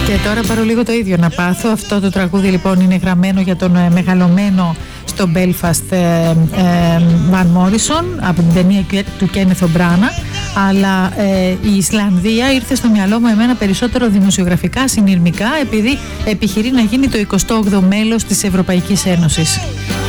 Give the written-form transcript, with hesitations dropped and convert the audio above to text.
Και τώρα πάρω λίγο το ίδιο να πάθω. Αυτό το τραγούδι λοιπόν είναι γραμμένο για τον μεγαλωμένο στο Belfast Van Morrison από την ταινία του Κένεθ Μπράνα. Αλλά η Ισλανδία ήρθε στο μυαλό μου εμένα περισσότερο δημοσιογραφικά, συνειρμικά, επειδή επιχειρεί να γίνει το 28ο μέλος της Ευρωπαϊκής Ένωσης.